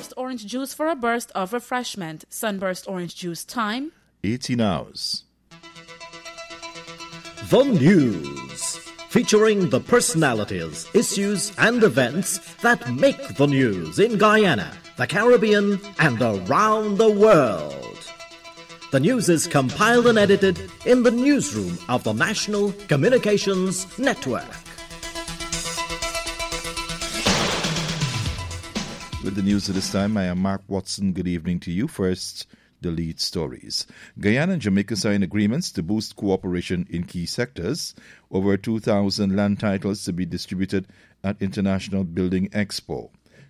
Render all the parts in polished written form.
Sunburst orange juice for a burst of refreshment. Sunburst orange juice time 18 hours. The News, featuring the personalities, issues and events that make the news in Guyana, the Caribbean and around the world. The news is compiled and edited in the newsroom of the National Communications Network. With the news at this time, I am Mark Watson. Good evening to you. First, the lead stories. Guyana and Jamaica signed agreements to boost cooperation in key sectors. Over 2,000 land titles to be distributed at International Building Expo.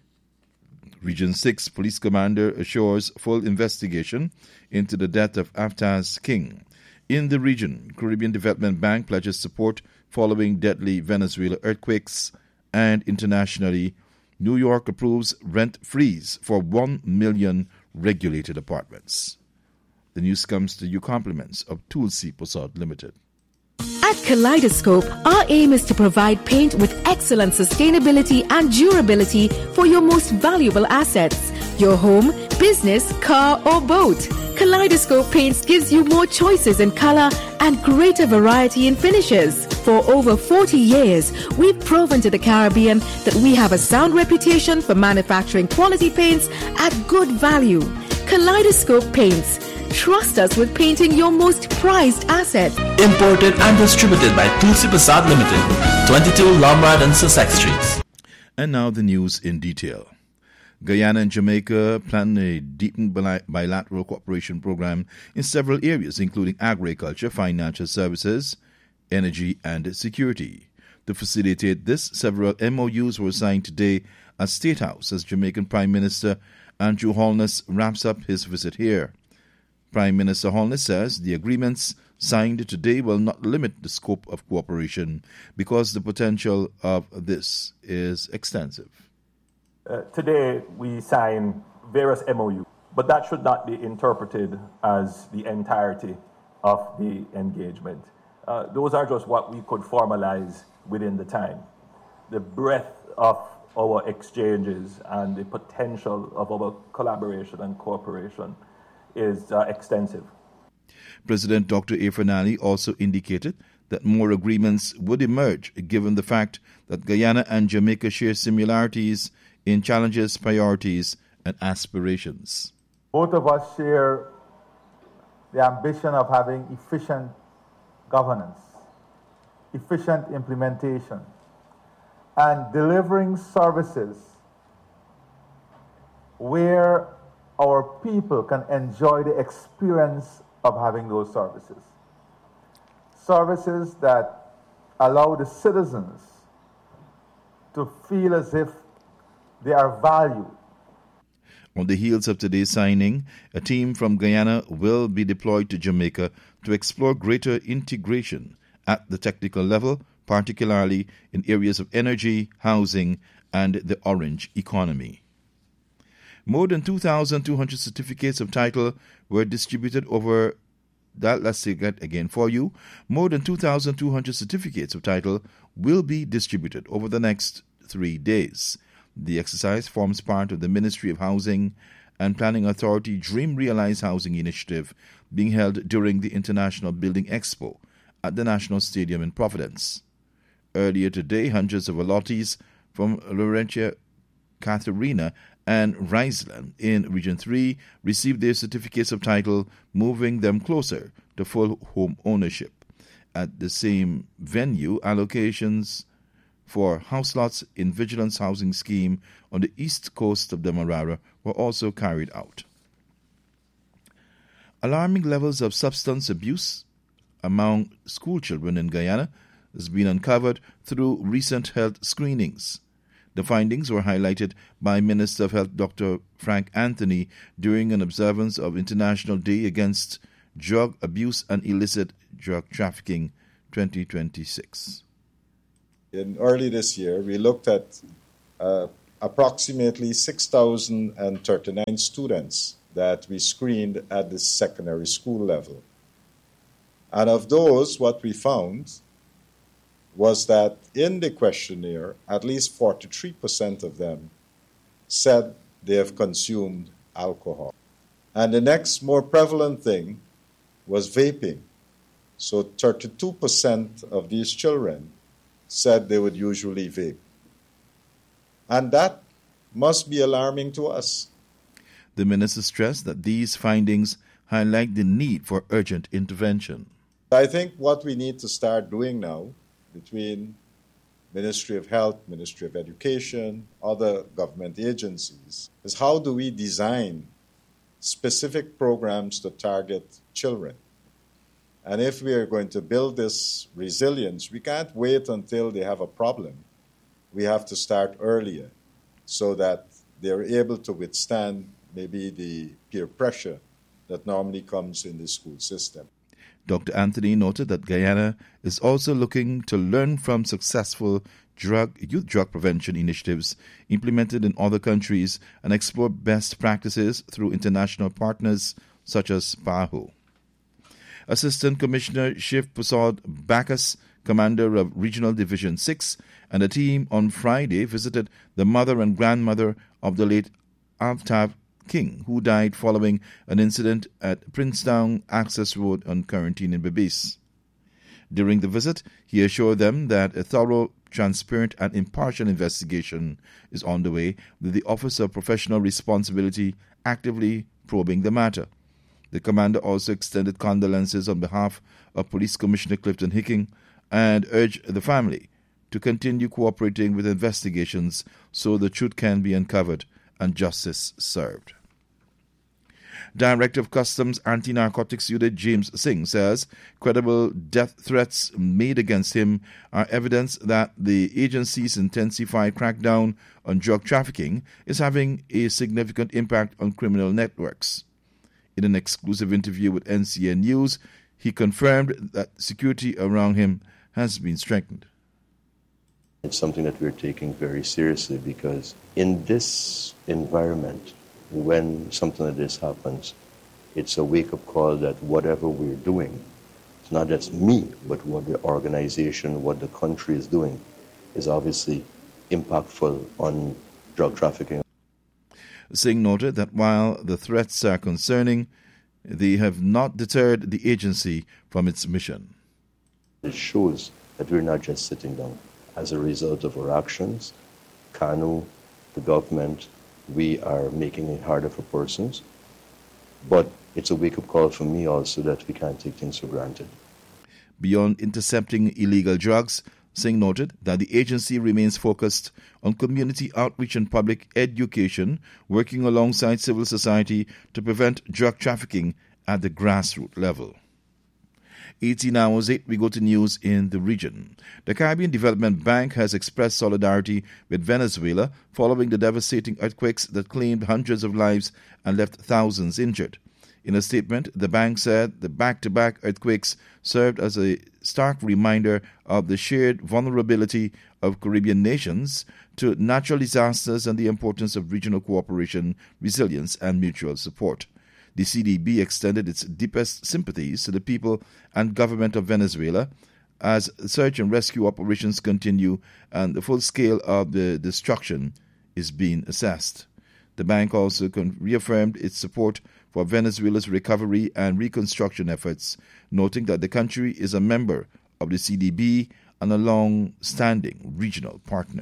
Region 6 Police Commander assures full investigation into the death of Aftaz King. In the region, Caribbean Development Bank pledges support following deadly Venezuela earthquakes. And internationally, New York approves rent freeze for 1 million regulated apartments. The news comes to you compliments of Tulsi Posad Limited. At Kaleidoscope, our aim is to provide paint with excellent sustainability and durability for your most valuable assets, your home, business, car or boat. Kaleidoscope Paints gives you more choices in color and greater variety in finishes. For over 40 years, we've proven to the Caribbean that we have a sound reputation for manufacturing quality paints at good value. Kaleidoscope Paints. Trust us with painting your most prized asset. Imported and distributed by Tulsi Prasad Limited, 22 Lombard and Sussex Streets. And now the news in detail. Guyana and Jamaica plan a deepened bilateral cooperation program in several areas, including agriculture, financial services, energy, and security. To facilitate this, several MOUs were signed today at State House as Jamaican Prime Minister Andrew Holness wraps up his visit here. Prime Minister Holness says the agreements signed today will not limit the scope of cooperation because the potential of this is extensive. Today we sign various MOU, but that should not be interpreted as the entirety of the engagement. Those are just what we could formalize within the time. The breadth of our exchanges and the potential of our collaboration and cooperation is extensive. President Dr. Afrin Ali also indicated that more agreements would emerge given the fact that Guyana and Jamaica share similarities in challenges, priorities, and aspirations. Both of us share the ambition of having efficient governance, efficient implementation, and delivering services where our people can enjoy the experience of having those services. Services that allow the citizens to feel as if they are valued. On the heels of today's signing, a team from Guyana will be deployed to Jamaica to explore greater integration at the technical level, particularly in areas of energy, housing, and the orange economy. More than 2,200 certificates of title were distributed over that. Let's say that again for you. More than 2,200 certificates of title will be distributed over the next 3 days. The exercise forms part of the Ministry of Housing and Planning Authority Dream Realize Housing Initiative being held during the International Building Expo at the National Stadium in Providence. Earlier today, hundreds of allottees from Laurentia, Catharina, and Riseland in Region 3 received their certificates of title, moving them closer to full home ownership. At the same venue, allocations for house lots in Vigilance Housing Scheme on the east coast of Demerara were also carried out. Alarming levels of substance abuse among school children in Guyana has been uncovered through recent health screenings. The findings were highlighted by Minister of Health Dr. Frank Anthony during an observance of International Day Against Drug Abuse and Illicit Drug Trafficking 2026. In early this year, we looked at approximately 6,039 students that we screened at the secondary school level. And of those, what we found was that in the questionnaire, at least 43% of them said they have consumed alcohol. And the next more prevalent thing was vaping. So 32% of these children said they would usually vape. And that must be alarming to us. The minister stressed that these findings highlight the need for urgent intervention. I think what we need to start doing now between Ministry of Health, Ministry of Education, other government agencies, is how do we design specific programs to target children? And if we are going to build this resilience, we can't wait until they have a problem. We have to start earlier so that they're able to withstand maybe the peer pressure that normally comes in the school system. Dr. Anthony noted that Guyana is also looking to learn from successful youth drug prevention initiatives implemented in other countries and explore best practices through international partners such as PAHO. Assistant Commissioner Shiv Prasad Bacchus, commander of Regional Division 6, and a team on Friday visited the mother and grandmother of the late Aftab King, who died following an incident at Princetown Access Road on Quarantine in Berbice. During the visit, he assured them that a thorough, transparent and impartial investigation is on the way, with the Office of Professional Responsibility actively probing the matter. The commander also extended condolences on behalf of Police Commissioner Clifton Hicking and urged the family to continue cooperating with investigations so the truth can be uncovered and justice served. Director of Customs Anti-Narcotics Unit James Singh says credible death threats made against him are evidence that the agency's intensified crackdown on drug trafficking is having a significant impact on criminal networks. In an exclusive interview with NCN News, he confirmed that security around him has been strengthened. It's something that we're taking very seriously because in this environment, when something like this happens, it's a wake-up call that whatever we're doing, it's not just me, but what the organization, what the country is doing, is obviously impactful on drug trafficking. Singh noted that while the threats are concerning, they have not deterred the agency from its mission. It shows that we're not just sitting down. As a result of our actions, KANU, the government, we are making it harder for persons. But it's a wake-up call for me also that we can't take things for granted. Beyond intercepting illegal drugs, Singh noted that the agency remains focused on community outreach and public education, working alongside civil society to prevent drug trafficking at the grassroots level. 18 hours 8, we go to news in the region. The Caribbean Development Bank has expressed solidarity with Venezuela following the devastating earthquakes that claimed hundreds of lives and left thousands injured. In a statement, the bank said the back-to-back earthquakes served as a stark reminder of the shared vulnerability of Caribbean nations to natural disasters and the importance of regional cooperation, resilience, and mutual support. The CDB extended its deepest sympathies to the people and government of Venezuela as search and rescue operations continue and the full scale of the destruction is being assessed. The bank also reaffirmed its support for Venezuela's recovery and reconstruction efforts, noting that the country is a member of the CDB and a long-standing regional partner.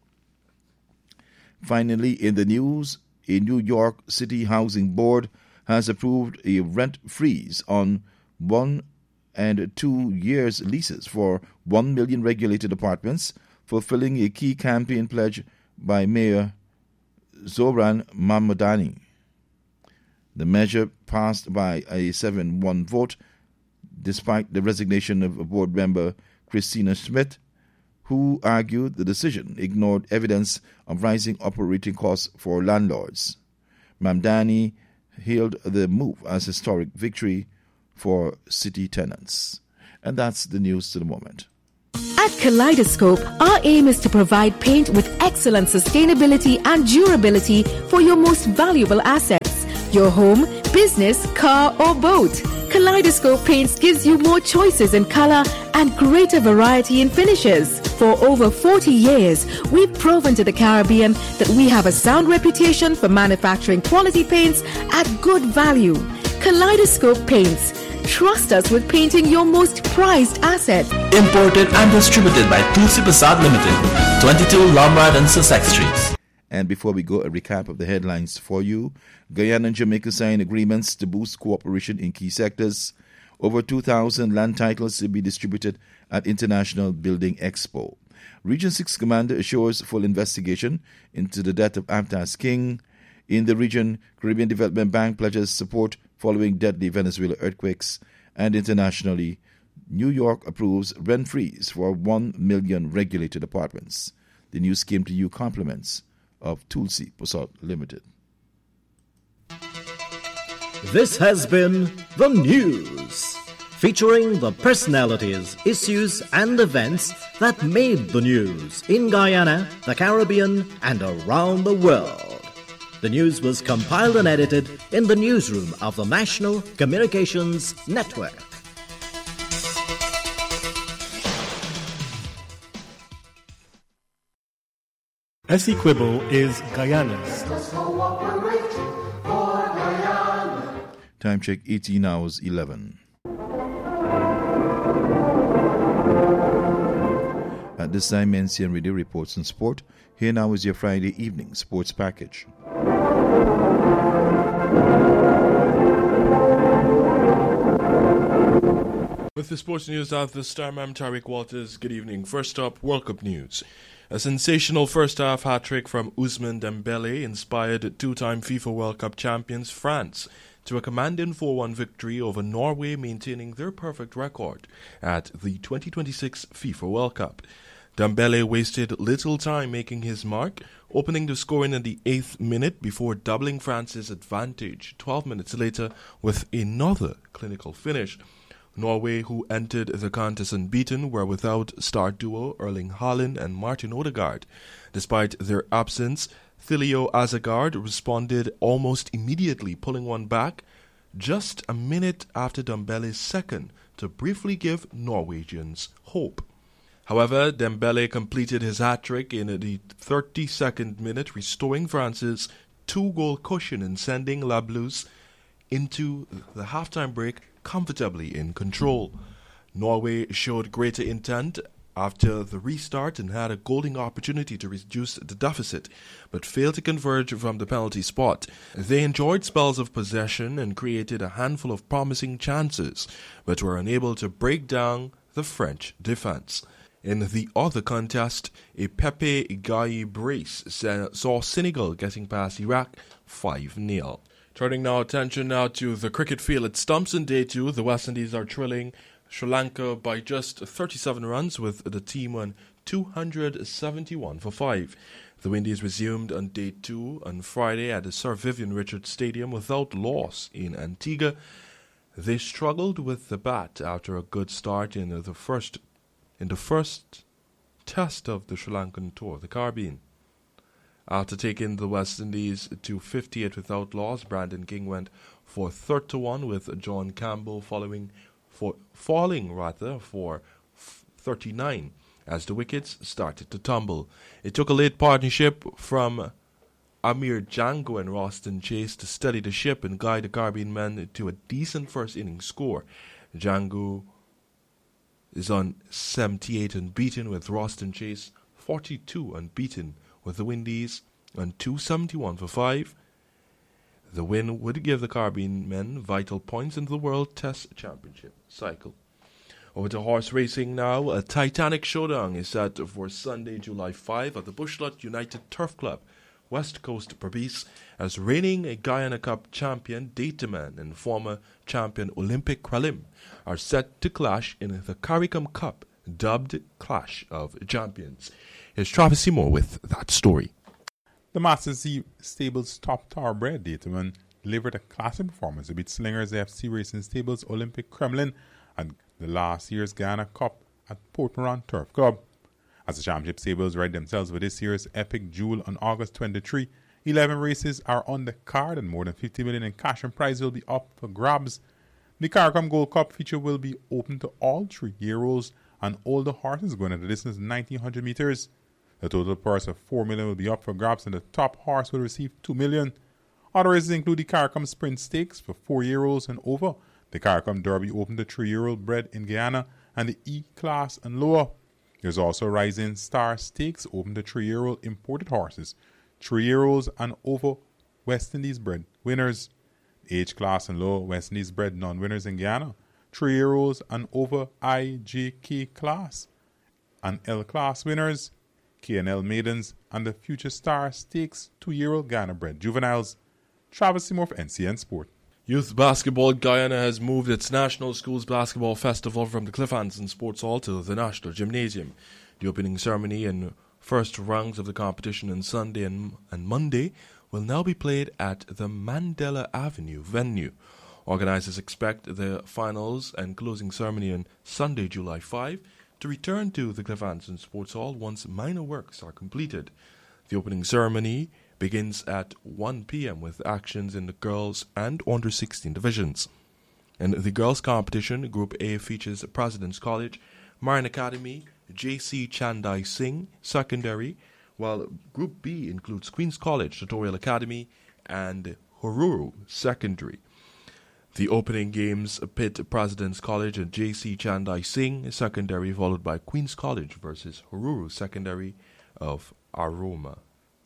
Finally, in the news, a New York City Housing Board has approved a rent freeze on 1 and 2 years leases for 1 million regulated apartments, fulfilling a key campaign pledge by Mayor Zohran Mamdani. The measure passed by a 7-1 vote, despite the resignation of board member Christina Schmidt, who argued the decision ignored evidence of rising operating costs for landlords. Mamdani hailed the move as a historic victory for city tenants. And that's the news to the moment. At Kaleidoscope, our aim is to provide paint with excellent sustainability and durability for your most valuable assets, your home, business, car or boat. Kaleidoscope Paints gives you more choices in color and greater variety in finishes. For over 40 years, we've proven to the Caribbean that we have a sound reputation for manufacturing quality paints at good value. Kaleidoscope Paints. Trust us with painting your most prized asset. Imported and distributed by Tulsi Prasad Limited, 22 Lombard and Sussex Streets. And before we go, a recap of the headlines for you. Guyana and Jamaica signed agreements to boost cooperation in key sectors. Over 2,000 land titles to be distributed at International Building Expo. Region 6 Commander assures full investigation into the death of Aptas King. In the region, Caribbean Development Bank pledges support following deadly Venezuela earthquakes. And internationally, New York approves rent freeze for 1 million regulated apartments. The news came to you compliments of Tulsi Prasad Limited. This has been The News, featuring the personalities, issues and events that made the news in Guyana, the Caribbean and around the world. The news was compiled and edited in the newsroom of the National Communications Network. Essequibo is Guyana's. Time check 18 hours 11. At this time, NCN Radio reports on sport. Here now is your Friday evening sports package. With the sports news at this time, I'm Tariq Walters. Good evening. First up, World Cup news. A sensational first-half hat-trick from Ousmane Dembele inspired two-time FIFA World Cup champions France to a commanding 4-1 victory over Norway, maintaining their perfect record at the 2026 FIFA World Cup. Dembele wasted little time making his mark, opening the scoring in the 8th minute before doubling France's advantage 12 minutes later with another clinical finish. Norway, who entered the contest unbeaten, were without star duo Erling Haaland and Martin Odegaard. Despite their absence, Thilio Azagard responded almost immediately, pulling one back just a minute after Dembele's second to briefly give Norwegians hope. However, Dembele completed his hat-trick in the 32nd minute, restoring France's two-goal cushion and sending La Bleus into the halftime break comfortably in control. Norway showed greater intent after the restart and had a golden opportunity to reduce the deficit, but failed to converge from the penalty spot. They enjoyed spells of possession and created a handful of promising chances, but were unable to break down the French defense. In the other contest, a Pepe Gaye brace saw Senegal getting past Iraq 5-0. Turning now attention to the cricket field at Stumps in Day 2, the West Indies are trailing Sri Lanka by just 37 runs with the team on 271 for 5. The Windies resumed on Day 2 on Friday at the Sir Vivian Richards Stadium without loss in Antigua. They struggled with the bat after a good start in the first test of the Sri Lankan tour, the Caribbean. After taking the West Indies to 58 without loss, Brandon King went for 3-1 with John Campbell falling for 39 as the wickets started to tumble. It took a late partnership from Amir Django and Roston Chase to steady the ship and guide the Caribbean men to a decent first innings score. Django is on 78 unbeaten with Roston Chase 42 unbeaten with the Windies on 271 for 5. The win would give the Caribbean men vital points in the World Test Championship cycle. Over to horse racing now. A Titanic showdown is set for Sunday, July 5 at the Bushlot United Turf Club, West Coast Berbice, as reigning Guyana Cup champion Dataman and former champion Olympic Kralim are set to clash in the CARICOM Cup, dubbed Clash of Champions. Here's Travis Seymour with that story. The Masters Stables top thoroughbred Dataman delivered a classic performance to beat Slingers FC Racing Stables Olympic Kremlin at the last year's Guyana Cup at Port Moran Turf Club. As the championship stables ride themselves for this year's epic jewel on August 23, 11 races are on the card and more than $50 million in cash and prize will be up for grabs. The CARICOM Gold Cup feature will be open to all 3-year-olds and older horses going at the distance of 1,900 meters. The total prize of $4 million will be up for grabs, and the top horse will receive $2 million. Other races include the CARICOM Sprint Stakes for 4-year-olds and over, the CARICOM Derby Open to 3-year-old bred in Guyana, and the E-Class and lower. There's also Rising Star Stakes open to 3-year-old imported horses, 3-year-olds and over West Indies bred winners. H-Class and lower West Indies bred non-winners in Guyana, 3-year-olds and over IJK Class and L-Class winners. K&L Maidens, and the Future Star Stakes 2-year-old Guyana-bred juveniles. Travis Seymour for NCN Sport. Youth Basketball Guyana has moved its National Schools Basketball Festival from the Cliff Hansen Sports Hall to the National Gymnasium. The opening ceremony and first rounds of the competition on Sunday and Monday will now be played at the Mandela Avenue venue. Organizers expect the finals and closing ceremony on Sunday, July 5, to return to the Cliff Hansen Sports Hall once minor works are completed. The opening ceremony begins at 1 p.m. with actions in the girls and under-16 divisions. In the girls' competition, Group A features President's College, Marin Academy, J.C. Chandai Singh Secondary, while Group B includes Queen's College, Tutorial Academy, and Hururu Secondary. The opening games pit President's College and J.C. Chandai Singh Secondary, followed by Queen's College versus Hururu Secondary of Aroma.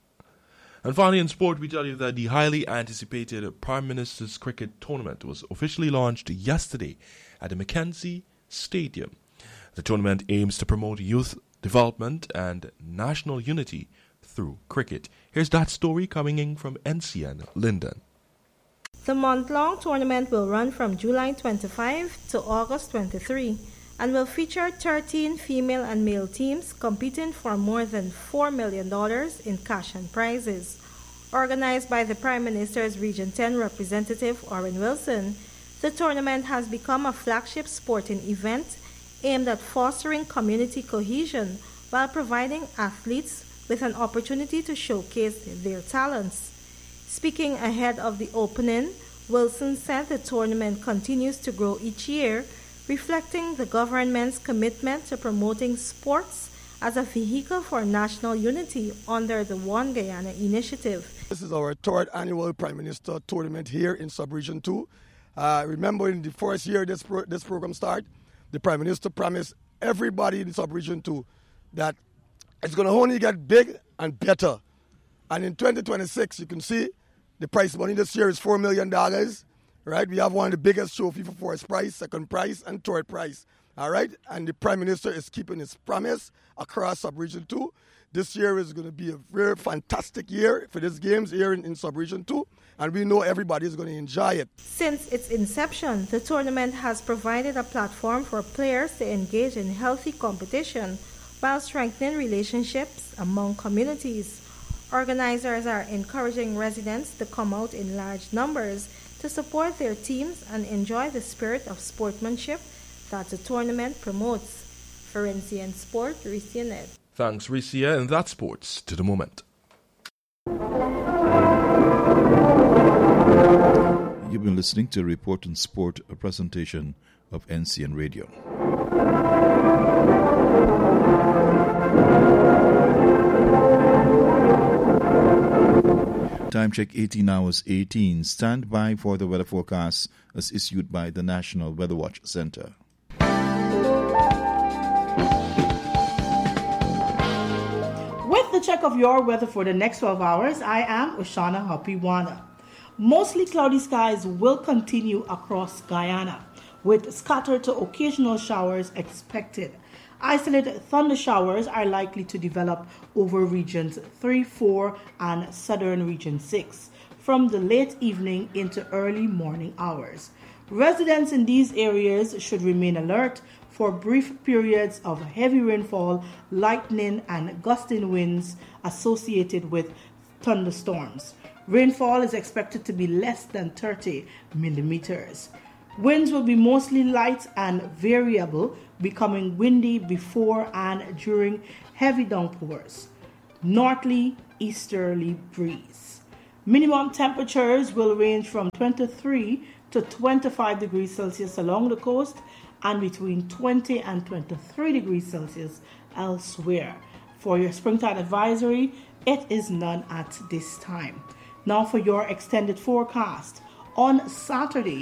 And finally in sport, we tell you that the highly anticipated Prime Minister's Cricket Tournament was officially launched yesterday at the Mackenzie Stadium. The tournament aims to promote youth development and national unity through cricket. Here's that story coming in from NCN Linden. The month-long tournament will run from July 25 to August 23 and will feature 13 female and male teams competing for more than $4 million in cash and prizes. Organized by the Prime Minister's Region 10 representative, Orrin Wilson, the tournament has become a flagship sporting event aimed at fostering community cohesion while providing athletes with an opportunity to showcase their talents. Speaking ahead of the opening, Wilson said the tournament continues to grow each year, reflecting the government's commitment to promoting sports as a vehicle for national unity under the One Guyana initiative. This is our third annual Prime Minister tournament here in Sub-Region 2. Remember, in the first year this program started, the Prime Minister promised everybody in Sub-Region 2 that it's going to only get big and better. And in 2026, you can see the prize money this year is $4 million, right? We have one of the biggest trophy for first prize, second prize, and third prize, all right? And the Prime Minister is keeping his promise across Sub-Region 2. This year is going to be a very fantastic year for these games here in Sub-Region 2, and we know everybody is going to enjoy it. Since its inception, the tournament has provided a platform for players to engage in healthy competition while strengthening relationships among communities. Organizers are encouraging residents to come out in large numbers to support their teams and enjoy the spirit of sportsmanship that the tournament promotes. For NCN Sport, Ricia Ned. Thanks, Ricia, and that's sports to the moment. You've been listening to a Report on Sport, a presentation of NCN Radio. Time check 18 hours 18. Stand by for the weather forecast as issued by the National Weather Watch Center. With the check of your weather for the next 12 hours, I am Oshana Hapiwana. Mostly cloudy skies will continue across Guyana, with scattered to occasional showers expected. Isolated thunder showers are likely to develop over regions 3, 4, and southern region 6 from the late evening into early morning hours. Residents in these areas should remain alert for brief periods of heavy rainfall, lightning, and gusting winds associated with thunderstorms. Rainfall is expected to be less than 30 millimeters. Winds will be mostly light and variable, becoming windy before and during heavy downpours. Northerly, easterly breeze. Minimum temperatures will range from 23 to 25 degrees Celsius along the coast and between 20 and 23 degrees Celsius elsewhere. For your springtime advisory, it is none at this time. Now for your extended forecast. On Saturday,